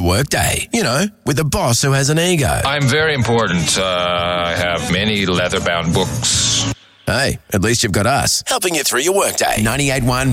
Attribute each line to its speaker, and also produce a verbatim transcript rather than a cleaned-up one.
Speaker 1: workday. You know, with a boss who has an ego.
Speaker 2: I'm very important. Uh, I have many leather-bound books.
Speaker 1: Hey, at least you've got us helping you through your workday. ninety-eight point one